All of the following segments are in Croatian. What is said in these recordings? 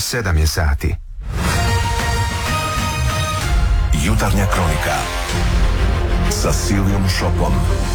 7 je sati. Jutarnja kronika sa Silijom Šopom.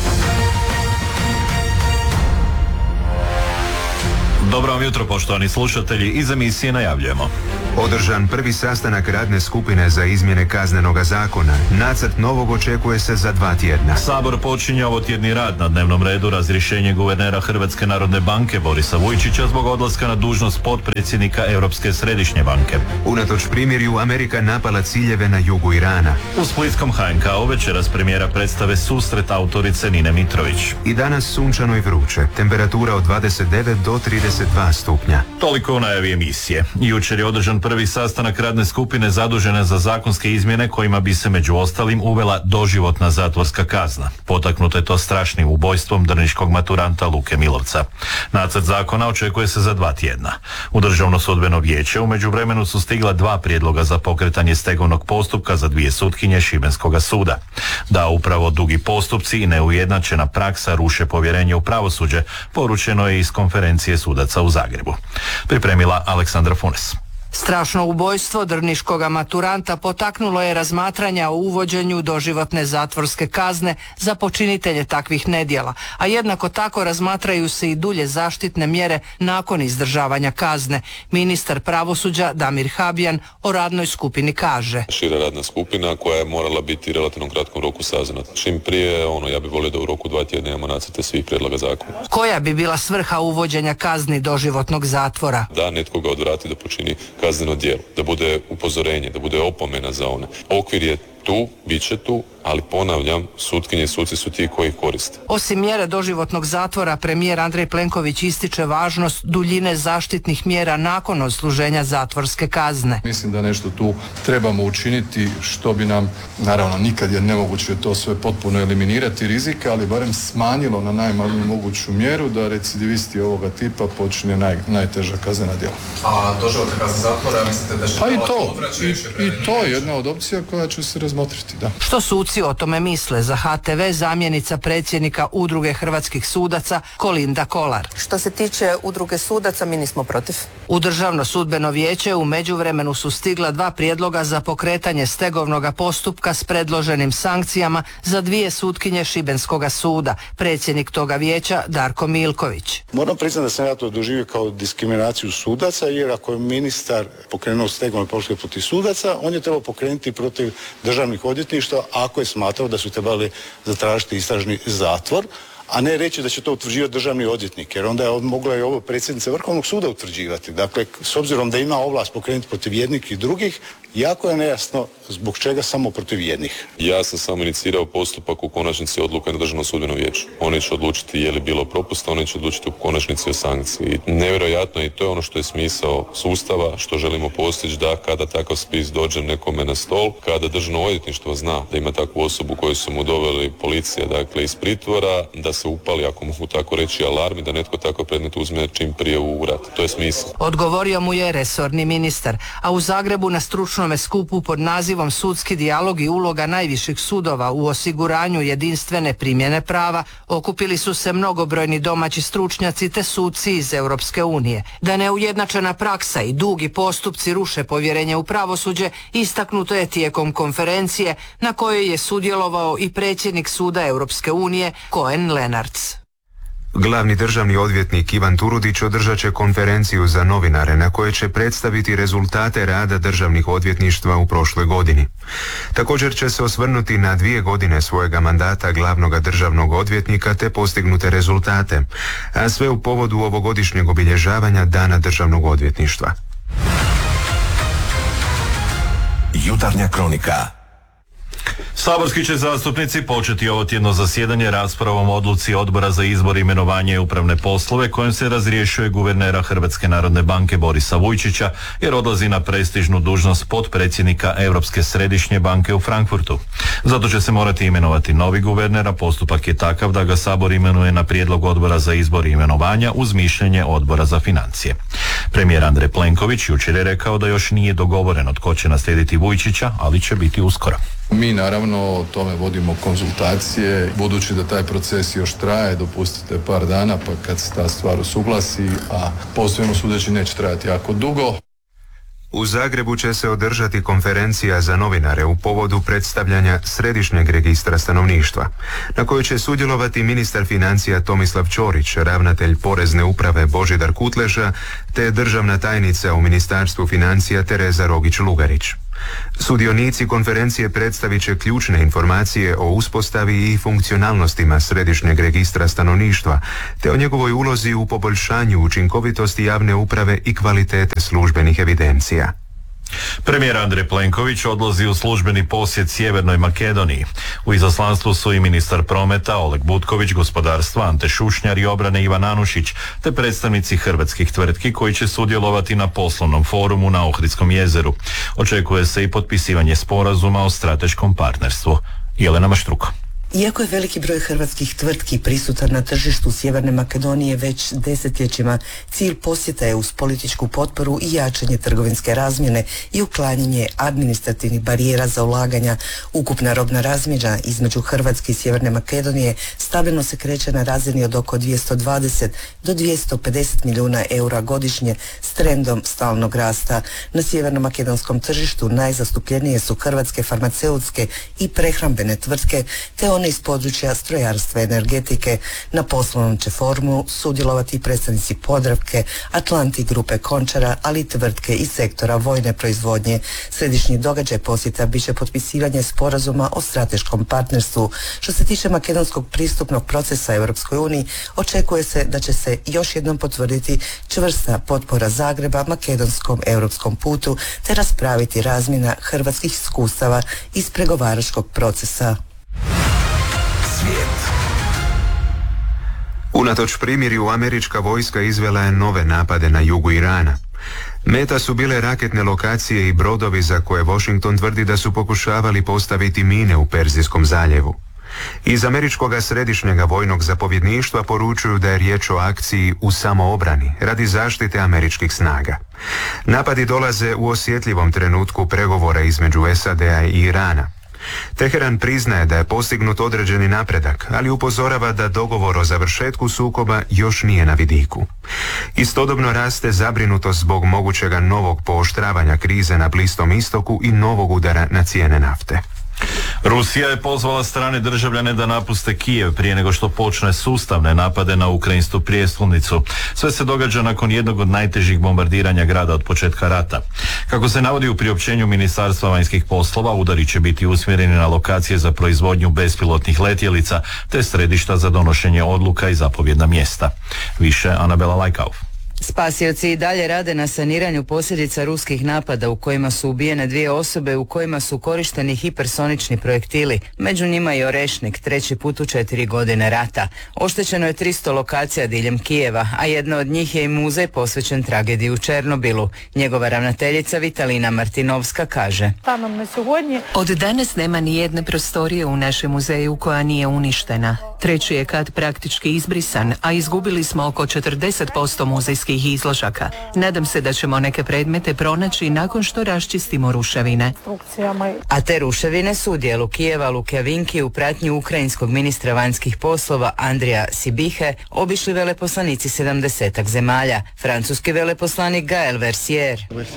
Dobro vam jutro, poštovani slušatelji, iz emisije najavljujemo. Održan prvi sastanak radne skupine za izmjene kaznenoga zakona. Nacrt novog očekuje se za 2 tjedna. Sabor počinje ovotjedni rad. Na dnevnom redu razrješenje guvernera Hrvatske narodne banke Borisa Vujčića zbog odlaska na dužnost potpredsjednika Europske središnje banke. Unatoč primirju, Amerika napala ciljeve na jugu Irana. U splitskom HNK-u večeras premijera predstave Susret autorice Nine Mitrović. I danas sunčano i vruće. Temperatura od 29 do 32 stupnja. Toliko u najavi emisije. Jučer je održan prvi sastanak radne skupine zadužene za zakonske izmjene kojima bi se među ostalim uvela doživotna zatvorska kazna. Potaknuto je to strašnim ubojstvom drniškog maturanta Luke Milovca. Nacrt zakona očekuje se za 2 tjedna. U Državno sudbeno vijeće u međuvremenu su stigla 2 prijedloga za pokretanje stegovnog postupka za 2 sutkinje Šibenskoga suda. Da upravo dugi postupci i neujednačena praksa ruše povjerenje u pravosuđe, poručeno je iz konferencije sudaca u Zagrebu. Pripremila Aleksandra Funes. Strašno ubojstvo drniškoga maturanta potaknulo je razmatranja o uvođenju doživotne zatvorske kazne za počinitelje takvih nedjela, a jednako tako razmatraju se i dulje zaštitne mjere nakon izdržavanja kazne. Ministar pravosuđa Damir Habijan o radnoj skupini kaže: Šira radna skupina koja je morala biti u relativno kratkom roku saznana. Čim prije, ja bih volio da u roku 2 tjedna imamo nacrte svih prijedloga zakona. Koja bi bila svrha uvođenja kazni doživotnog zatvora? Da netko ga odvrati da počini kazneno djelo, da bude upozorenje, da bude opomena za one. Okvir je tu, bit će tu, ali ponavljam, sutkinje i suci su ti koji koriste. Osim mjere doživotnog zatvora, premijer Andrej Plenković ističe važnost duljine zaštitnih mjera nakon odsluženja zatvorske kazne. Mislim da nešto tu trebamo učiniti što bi nam, naravno nikad je nemoguće to sve potpuno eliminirati rizike, ali barem smanjilo na najmanju moguću mjeru da recidivisti ovoga tipa počine najteža kaznena djela. A doživotna kazna zatvora, mislite da će pa i to je jedna od opcija koja će se razmotriti, da. Što suci o tome misle? Za HTV zamjenica predsjednika Udruge hrvatskih sudaca Kolinda Kolar. Što se tiče Udruge sudaca, mi nismo protiv. U Državno sudbeno vijeće u međuvremenu su stigla 2 prijedloga za pokretanje stegovnog postupka s predloženim sankcijama za 2 sutkinje Šibenskoga suda. Predsjednik toga vijeća Darko Milković. Moram priznati da sam ja to doživio kao diskriminaciju sudaca, jer ako je ministar pokrenuo stegovne postupke protiv sudaca, on je trebao pokrenuti protiv državnih odvjetništva ako je smatrao da su trebali zatražiti istražni zatvor, a ne reći da će to utvrđivati državni odvjetnik, jer onda je mogla i ovo predsjednica Vrhovnog suda utvrđivati. Dakle, s obzirom da ima ovlast pokrenuti protiv jednih i drugih, jako je nejasno zbog čega samo protiv jednih. Ja sam samo inicirao postupak, u konačnici odluka na Državnom sudbenom vijeću. Oni će odlučiti je li bilo propusta, oni će odlučiti u konačnici o sankciji. Nevjerojatno je i to je ono što je smisao sustava, što želimo postići, da kada takav spis dođe nekome na stol, kada Državno odvjetništvo zna da ima takvu osobu koju su mu doveli policija, dakle iz pritvora, da se upali, ako mogu tako reći, alarmi, da netko tako predmet uzme čim prije u rad. To je smisao. Odgovorio mu je resorni ministar, a u Zagrebu na stručnom skupu pod nazivom Sudski dijalog i uloga najviših sudova u osiguranju jedinstvene primjene prava okupili su se mnogobrojni domaći stručnjaci te suci iz Europske unije. Da neujednačena praksa i dugi postupci ruše povjerenje u pravosuđe istaknuto je tijekom konferencije na kojoj je sudjelovao i predsjednik Suda Europske unije Cohen Lenarts. Glavni državni odvjetnik Ivan Turudić održat će konferenciju za novinare na kojoj će predstaviti rezultate rada državnih odvjetništva u prošloj godini. Također će se osvrnuti na 2 godine svojega mandata glavnog državnog odvjetnika te postignute rezultate, a sve u povodu ovogodišnjeg obilježavanja Dana državnog odvjetništva. Jutarnja kronika. Saborski će zastupnici početi ovo tjedno zasjedanje raspravom o odluci Odbora za izbor, imenovanje i upravne poslove kojim se razrješuje guvernera Hrvatske narodne banke Borisa Vujčića jer odlazi na prestižnu dužnost potpredsjednika Europske središnje banke u Frankfurtu. Zato će se morati imenovati novi guverner, a postupak je takav da ga Sabor imenuje na prijedlog Odbora za izbor i imenovanja uz mišljenje Odbora za financije. Premijer Andrej Plenković jučer je rekao da još nije dogovoreno tko će naslijediti Vujčića, ali će biti uskoro. Mi naravno o tome vodimo konzultacije, budući da taj proces još traje, dopustite par dana pa kad se ta stvar usuglasi, a po svemu sudeći neće trajati jako dugo. U Zagrebu će se održati konferencija za novinare u povodu predstavljanja Središnjeg registra stanovništva, na kojoj će sudjelovati ministar financija Tomislav Ćorić, ravnatelj Porezne uprave Božidar Kutleša, te državna tajnica u Ministarstvu financija Tereza Rogić-Lugarić. Sudionici konferencije predstavit će ključne informacije o uspostavi i funkcionalnostima Središnjeg registra stanovništva, te o njegovoj ulozi u poboljšanju učinkovitosti javne uprave i kvalitete službenih evidencija. Premijer Andrej Plenković odlazi u službeni posjet Sjevernoj Makedoniji. U izaslanstvu su i ministar prometa Oleg Butković, gospodarstva Ante Šušnjar i obrane Ivan Anušić, te predstavnici hrvatskih tvrtki koji će sudjelovati na poslovnom forumu na Ohridskom jezeru. Očekuje se i potpisivanje sporazuma o strateškom partnerstvu. Jelena Maštruko. Iako je veliki broj hrvatskih tvrtki prisutan na tržištu Sjeverne Makedonije već desetljećima, cilj posjeta je uz političku potporu i jačanje trgovinske razmjene i uklanjanje administrativnih barijera za ulaganja. Ukupna robna razmjena između Hrvatske i Sjeverne Makedonije stabilno se kreće na razini od oko 220 do 250 milijuna eura godišnje s trendom stalnog rasta. Na sjeverno-makedonskom tržištu najzastupljenije su hrvatske farmaceutske i prehrambene tvrtke, te one iz područja strojarstva i energetike. Na poslovnom će forumu sudjelovati predstavnici Podravke, Atlantik grupe Končara, ali i tvrtke iz sektora vojne proizvodnje. Središnji događaj posjeta biće potpisivanje sporazuma o strateškom partnerstvu. Što se tiče makedonskog pristupnog procesa Europskoj uniji, očekuje se da će se još jednom potvrditi čvrsta potpora Zagreba makedonskom europskom putu, te raspraviti razmjena hrvatskih iskustava iz pregovaračkog procesa. Unatoč primirju, američka vojska izvela je nove napade na jugu Irana. Meta su bile raketne lokacije i brodovi za koje Washington tvrdi da su pokušavali postaviti mine u Perzijskom zaljevu. Iz američkog središnjega vojnog zapovjedništva poručuju da je riječ o akciji u samoobrani radi zaštite američkih snaga. Napadi dolaze u osjetljivom trenutku pregovora između SAD-a i Irana. Teheran priznaje da je postignut određeni napredak, ali upozorava da dogovor o završetku sukoba još nije na vidiku. Istodobno raste zabrinutost zbog mogućega novog pooštravanja krize na Bliskom istoku i novog udara na cijene nafte. Rusija je pozvala strane državljane da napuste Kijev prije nego što počne sustavne napade na ukrajinsku prijestolnicu. Sve se događa nakon jednog od najtežih bombardiranja grada od početka rata. Kako se navodi u priopćenju Ministarstva vanjskih poslova, udari će biti usmjereni na lokacije za proizvodnju bespilotnih letjelica te središta za donošenje odluka i zapovjedna mjesta. Više Anabela Lajkauf. Spasioci i dalje rade na saniranju posljedica ruskih napada u kojima su ubijene 2 osobe, u kojima su korišteni hipersonični projektili, među njima i Orešnik, 3. put u 4 godine rata. Oštećeno je 300 lokacija diljem Kijeva, a jedna od njih je i muzej posvećen tragediji u Černobilu. Njegova ravnateljica Vitalina Martinovska kaže: Od danas nema ni jedne prostorije u našem muzeju koja nije uništena. 3. je kat praktički izbrisan, a izgubili smo oko 40% muzejskih izložaka. Nadam se da ćemo neke predmete pronaći nakon što raščistimo ruševine. A te ruševine su u dijelu Kijeva Lukjavinki u pratnji ukrajinskog ministra vanjskih poslova Andrija Sibihe obišli veleposlanici 70 zemalja. Francuski veleposlanik Gael Versier: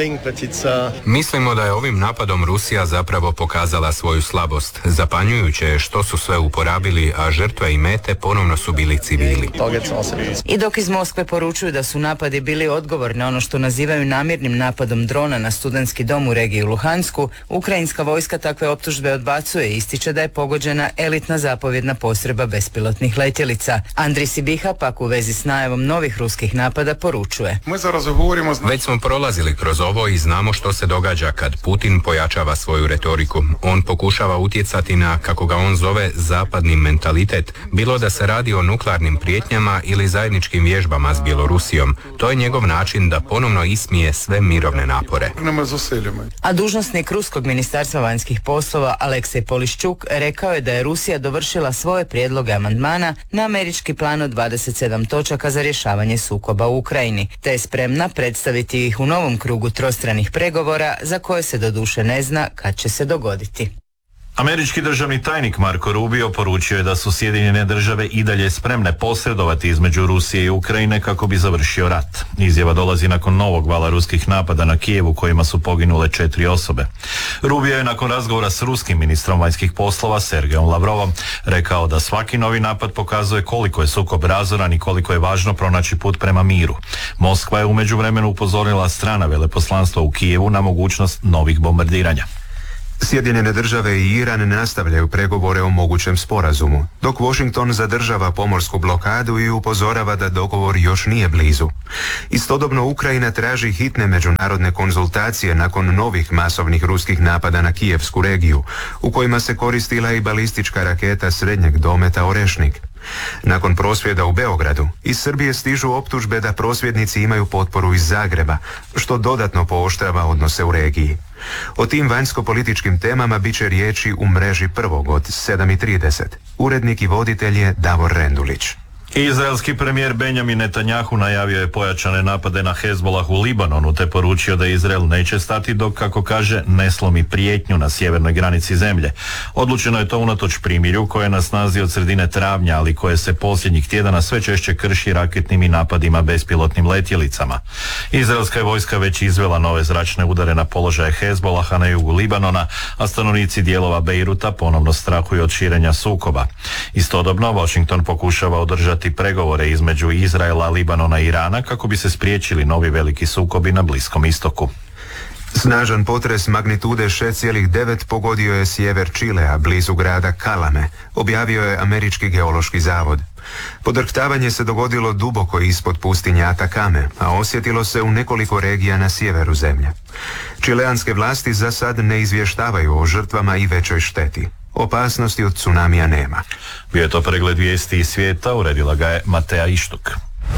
Mislimo da je ovim napadom Rusija zapravo pokazala svoju slabost. Zapanjujuće je što su sve uporabili, a žrtve i mete ponovno su bili civili. I dok iz Moskve poručuju da su napadi bili odgovor na ono što nazivaju namjernim napadom drona na studentski dom u regiji Luhansku, ukrajinska vojska takve optužbe odbacuje i ističe da je pogođena elitna zapovjedna postrojba bespilotnih letjelica. Andrij Sibiha pak u vezi s najavom novih ruskih napada poručuje: Već smo prolazili kroz ovo i znamo što se događa kad Putin pojačava svoju retoriku. On pokušava utjecati na, kako ga on zove, zapadni mentalitet, bilo da se radi o nuklearnim prijetnjama ili zajedničkim vježbama s Bjelorusijom. To je njegov način da ponovno ismije sve mirovne napore. A dužnosnik ruskog ministarstva vanjskih poslova Aleksej Poliščuk rekao je da je Rusija dovršila svoje prijedloge amandmana na američki plan od 27 točaka za rješavanje sukoba u Ukrajini, te je spremna predstaviti ih u novom krugu trostranih pregovora za koje se doduše ne zna kad će se dogoditi. Američki državni tajnik Marko Rubio poručio je da su Sjedinjene države i dalje spremne posredovati između Rusije i Ukrajine kako bi završio rat. Izjava dolazi nakon novog vala ruskih napada na Kijev u kojima su poginule 4 osobe. Rubio je nakon razgovora s ruskim ministrom vanjskih poslova Sergejom Lavrovom rekao da svaki novi napad pokazuje koliko je sukob razoran i koliko je važno pronaći put prema miru. Moskva je u međuvremenu upozorila strana veleposlanstva u Kijevu na mogućnost novih bombardiranja. Sjedinjene države i Iran nastavljaju pregovore o mogućem sporazumu, dok Washington zadržava pomorsku blokadu i upozorava da dogovor još nije blizu. Istodobno Ukrajina traži hitne međunarodne konzultacije nakon novih masovnih ruskih napada na Kijevsku regiju, u kojima se koristila i balistička raketa srednjeg dometa Orešnik. Nakon prosvjeda u Beogradu, iz Srbije stižu optužbe da prosvjednici imaju potporu iz Zagreba, što dodatno pooštrava odnose u regiji. O tim vanjsko-političkim temama bit će riječi u mreži prvog od 7:30. Urednik i voditelj je Davor Rendulić. Izraelski premijer Benjamin Netanjahu najavio je pojačane napade na Hezbolah u Libanonu te poručio da Izrael neće stati dok, kako kaže, ne slomi prijetnju na sjevernoj granici zemlje. Odlučeno je to unatoč primirju koje je na snazi od sredine travnja, ali koje se posljednjih tjedana sve češće krši raketnim i napadima bespilotnim letjelicama. Izraelska je vojska već izvela nove zračne udare na položaje Hezbolaha na jugu Libanona, a stanovnici dijelova Bejruta ponovno strahuju od širenja sukoba. Istodobno, Washington pokušava održati pregovore između Izraela, Libanona i Irana kako bi se spriječili novi veliki sukobi na Bliskom istoku. Snažan potres magnitude 6,9 pogodio je sjever Čilea, blizu grada Kalame, objavio je Američki geološki zavod. Podrhtavanje se dogodilo duboko ispod pustinje Atakame, a osjetilo se u nekoliko regija na sjeveru zemlje. Čileanske vlasti za sad ne izvještavaju o žrtvama i većoj šteti. Opasnosti od tsunamija nema. Bio je to pregled vijesti iz svijeta, uredila ga je Matea Ištuk.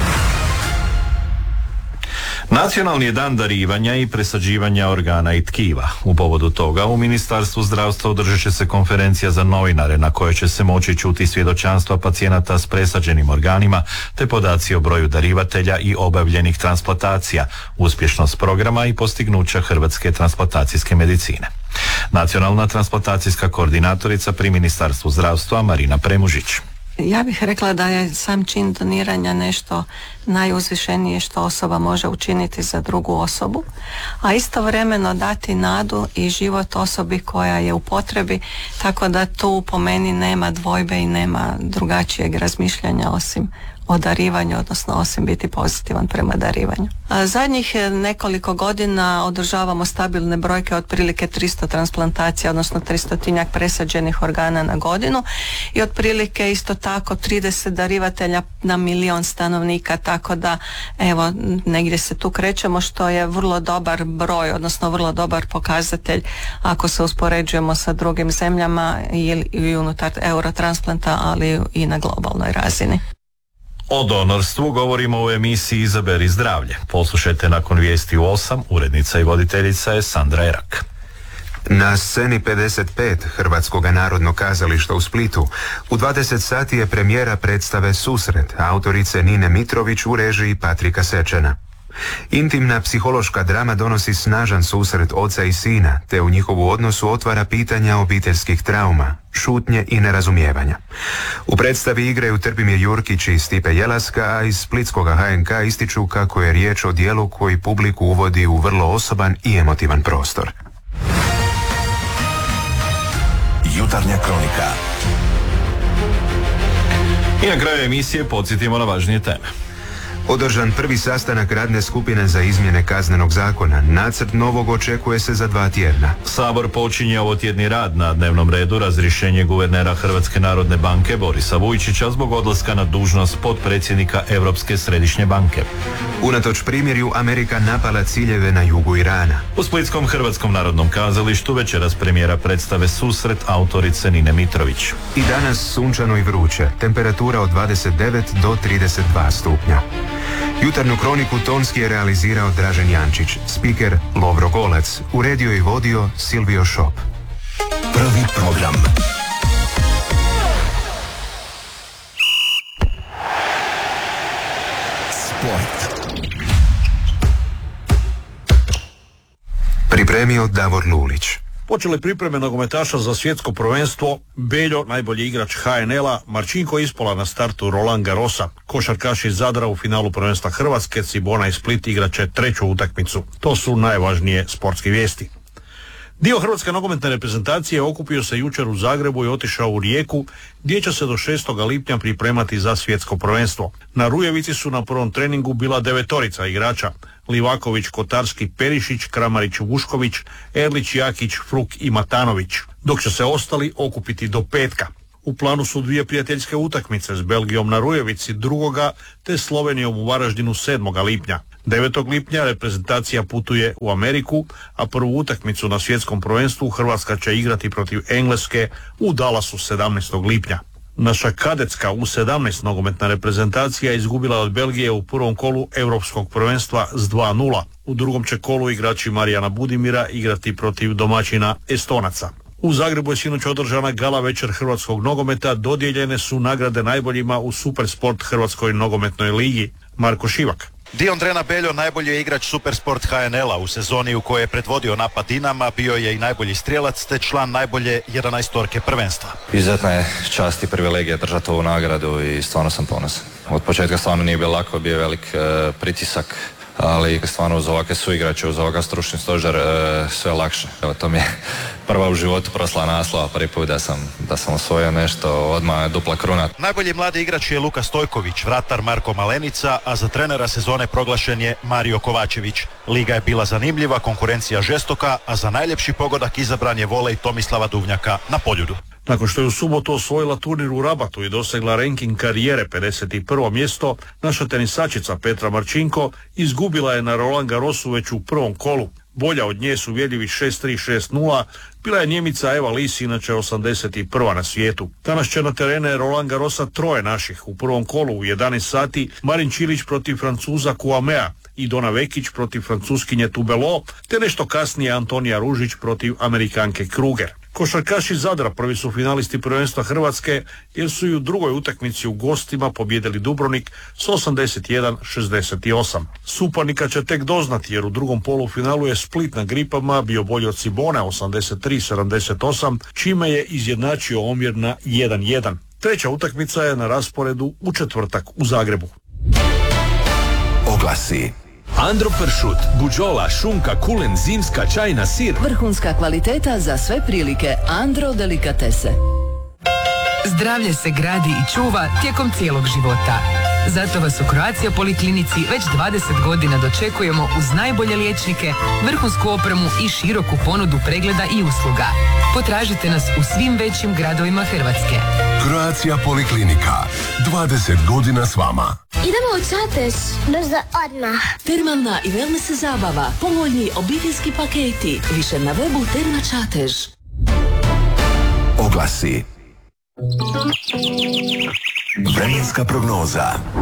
Nacionalni je dan darivanja i presađivanja organa i tkiva. U povodu toga u Ministarstvu zdravstva održat će se konferencija za novinare na kojoj će se moći čuti svjedočanstva pacijenata s presađenim organima te podaci o broju darivatelja i obavljenih transplantacija, uspješnost programa i postignuća hrvatske transplantacijske medicine. Nacionalna transplantacijska koordinatorica pri Ministarstvu zdravstva Marina Premužić. Ja bih rekla da je sam čin doniranja nešto najuzvišenije što osoba može učiniti za drugu osobu, a istovremeno dati nadu i život osobi koja je u potrebi, tako da tu po meni nema dvojbe i nema drugačijeg razmišljanja osim o darivanju, odnosno osim biti pozitivan prema darivanju. Zadnjih nekoliko godina održavamo stabilne brojke, otprilike 300 transplantacija, odnosno 300-tinjak presađenih organa na godinu i otprilike isto tako 30 darivatelja na 1.000.000 stanovnika, tako da evo negdje se tu krećemo, što je vrlo dobar broj, odnosno vrlo dobar pokazatelj ako se uspoređujemo sa drugim zemljama i unutar Eurotransplanta, ali i na globalnoj razini. O donorstvu govorimo u emisiji Izaberi zdravlje. Poslušajte nakon vijesti u 8, urednica i voditeljica je Sandra Erak. Na sceni 55 Hrvatskog narodnog kazališta u Splitu u 20 sati je premijera predstave Susret autorice Nine Mitrović u režiji Patrika Sečena. Intimna psihološka drama donosi snažan susret oca i sina, te u njihovu odnosu otvara pitanja obiteljskih trauma, šutnje i nerazumijevanja. U predstavi igraju Trpimir Jurkić i Stipe Jelaska, a iz splitskoga HNK ističu kako je riječ o dijelu koji publiku uvodi u vrlo osoban i emotivan prostor. Jutarnja kronika. I na kraju emisije podsjetimo na važnije teme. Održan prvi sastanak radne skupine za izmjene kaznenog zakona. Nacrt novog očekuje se za 2 tjedna. Sabor počinje ovotjedni rad. Na dnevnom redu razrješenje guvernera Hrvatske narodne banke Borisa Vujčića zbog odlaska na dužnost potpredsjednika Europske središnje banke. Unatoč primirju, Amerika napala ciljeve na jugu Irana. U Splitskom Hrvatskom narodnom kazalištu večeras premijera predstave Susret autorice Nine Mitrović. I danas sunčano i vruće, temperatura od 29 do 32 stupnja. Jutarnju kroniku tonski je realizirao Dražen Jančić, spiker Lovro Golac, uredio i vodio Silvio Šop. Prvi program. Sport. Pripremio Davor Lulić. Počele pripreme nogometaša za svjetsko prvenstvo, Beljo, najbolji igrač HNL-a, Marčinko ispola na startu Roland Garrosa. Košarkaš iz Zadra u finalu prvenstva Hrvatske, Cibona i Split igraće treću utakmicu. To su najvažnije sportske vijesti. Dio hrvatske nogometne reprezentacije okupio se jučer u Zagrebu i otišao u Rijeku, gdje će se do 6. lipnja pripremati za svjetsko prvenstvo. Na Rujevici su na prvom treningu bila 9 igrača: Livaković, Kotarski, Perišić, Kramarić, Vušković, Erlić, Jakić, Fruk i Matanović, dok će se ostali okupiti do petka. U planu su 2 prijateljske utakmice s Belgijom na Rujevici 2. te Slovenijom u Varaždinu 7. lipnja. 9. lipnja reprezentacija putuje u Ameriku, a prvu utakmicu na svjetskom prvenstvu Hrvatska će igrati protiv Engleske u Dallasu 17. lipnja. Naša kadetska U17 nogometna reprezentacija izgubila od Belgije u prvom kolu europskog prvenstva s 2:0. U drugom će kolu igrači Marijana Budimira igrati protiv domaćina Estonaca. U Zagrebu je sinoć održana gala večer hrvatskog nogometa, dodijeljene su nagrade najboljima u Supersport Hrvatskoj nogometnoj ligi. Marko Šivak. Dion Drena Beljo najbolji je igrač Supersport HNL-a u sezoni u kojoj je predvodio napad Dinama, bio je i najbolji strijelac te član najbolje 11 prvenstva. Izuzetna je čast i privilegija držati ovu nagradu i stvarno sam ponosan. Od početka stvarno nije bilo lako, bio je velik pritisak, ali stvarno uz ovakve suigrače, uz ovakav stručni stožer sve lakše. Evo, to mi je prva u životu proslava naslova, prvi put da sam osvojio nešto, odmah dupla kruna. Najbolji mladi igrač je Luka Stojković, vratar Marko Malenica, a za trenera sezone proglašen je Mario Kovačević. Liga je bila zanimljiva, konkurencija žestoka, a za najljepši pogodak izabran je volej Tomislava Duvnjaka na Poljudu. Nakon što je u subotu osvojila turnir u Rabatu i dosegla ranking karijere 51. mjesto, naša tenisačica Petra Marčinko izgubila je na Roland Garrosu već u prvom kolu. Bolja od nje su uvjerljivih 6-3, 6-0, bila je Njemica Eva Lisi, inače 81. na svijetu. Danas će na terene Roland Garrosa 3 naših. U prvom kolu u 11 sati Marin Čilić protiv Francuza Kouamea i Dona Vekić protiv Francuskinje Tubelo, te nešto kasnije Antonija Ružić protiv Amerikanke Kruger. Košarkaši Zadra prvi su finalisti prvenstva Hrvatske jer su i u drugoj utakmici u gostima pobijedili Dubrovnik s 81-68. Suparnika će tek doznati jer u drugom polufinalu je Split na Gripama bio bolji od Cibone 83-78, čime je izjednačio omjer na 1:1. Treća utakmica je na rasporedu u četvrtak u Zagrebu. Oglasi. Andro pršut, buđola, šunka, kulen, zimska, čajna, sir. Vrhunska kvaliteta za sve prilike. Andro delikatese. Zdravlje se gradi i čuva tijekom cijelog života. Zato vas u Croatia Poliklinici već 20 godina dočekujemo uz najbolje liječnike, vrhunsku opremu i široku ponudu pregleda i usluga. Potražite nas u svim većim gradovima Hrvatske. Croatia Poliklinika. 20 godina s vama. Idemo u Čatež. Brzo odmah. Termalna i wellness zabava. Povoljni obiteljski paketi. Više na webu Terma Čatež. Oglasi. Vremenska prognoza.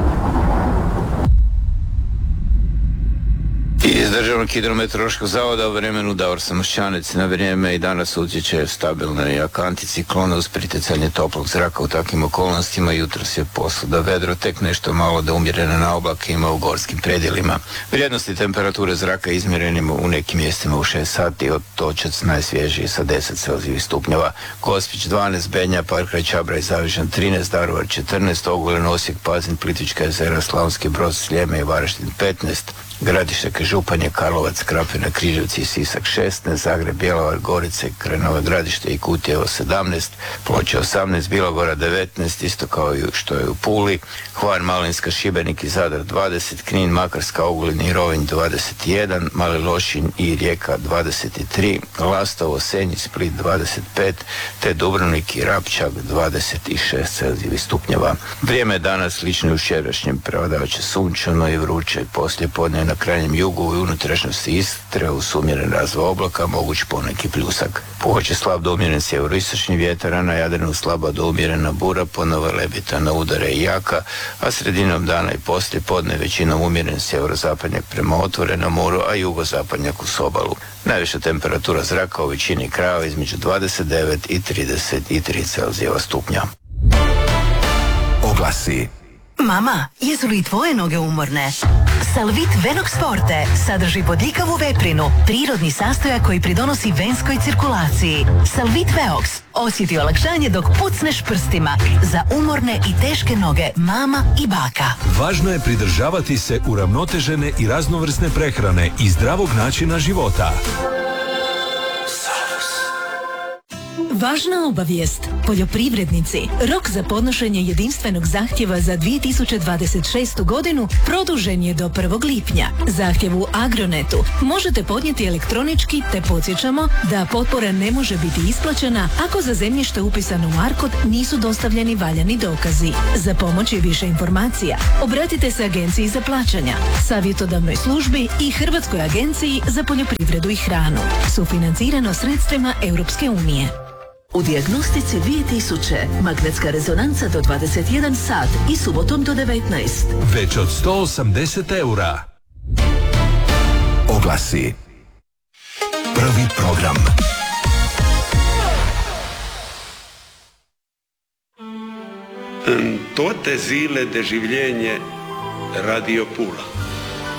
Iz Državnog hidrometeorološkog zavoda o vremenu Davor Samošćanec. Na vrijeme i danas utječe stabilna i jaka anticiklona uz pritjecanje toplog zraka. U takvim okolnostima jutros je posuda vedro, tek nešto malo da umjerene na oblake ima u gorskim predjelima. Vrijednosti temperature zraka izmjerenimo u nekim mjestima u 6 sati, Otočac najsvježiji sa 10 Celzijevih stupnjeva, Gospić 12, Bednja, Parkraj, Čabraj, Zavižan 13, Daruvar 14, Ogulin, Osijek, Pazin, Plitvička jezera, Slavonski Brod, Sljeme i Varaždin 15, Gradište, Županje, Karlovac, Krapina, Križevci i Sisak 16, Zagreb, Bjelovar, Gorice, Krenova, Gradište i Kutjevo 17, Ploče 18, Bilogora 19, isto kao i što je u Puli, Hvar, Malinska, Šibenik i Zadar 20, Knin, Makarska, Ogulin i Rovinj 21, Mali Lošinj i Rijeka 23, Lastovo, Senj i Split 25, te Dubrovnik i Rapčak 26 Celzijevih stupnjeva. Vrijeme je danas slično u včerašnjem, prevladavat sunčano i vruće, poslije podne na krajnjem jugu i unutrašnjosti Istre uz umjeren razvoj oblaka, moguć poneki pljusak. Puhat će slab do umjeren sjeveroistočni vjetar, a na Jadranu slaba do umjerena bura, ponovo lebita na udare i jaka, a sredinom dana i poslije podne većinom umjeren sjeverozapadnjak prema otvorenom moru, a jugozapadnjak uz obalu. Najviša temperatura zraka u većini krajeva između 29 i 33 Celzijeva stupnja. Oglasi. Mama, jesu li tvoje noge umorne? Salvit Venox Forte sadrži bodljikavu veprinu, prirodni sastojak koji pridonosi venskoj cirkulaciji. Salvit Veox osjeti olakšanje dok pucneš prstima za umorne i teške noge mama i baka. Važno je pridržavati se uravnotežene i raznovrsne prehrane i zdravog načina života. Važna obavijest. Poljoprivrednici, rok za podnošenje jedinstvenog zahtjeva za 2026. godinu produžen je do 1. lipnja. Zahtjev u Agronetu možete podnijeti elektronički te podsjećamo da potpora ne može biti isplaćena ako za zemljište upisano u ARKOD nisu dostavljeni valjani dokazi. Za pomoć i više informacija obratite se Agenciji za plaćanja, savjetodavnoj službi i Hrvatskoj agenciji za poljoprivredu i hranu. Sufinancirano sredstvima Europske unije. U dijagnostici 2000 magnetska rezonanca do 21 sat i subotom do 19. Već od 180 eura. Oglasi. Prvi program. Toate zile de življenje Radio Pula.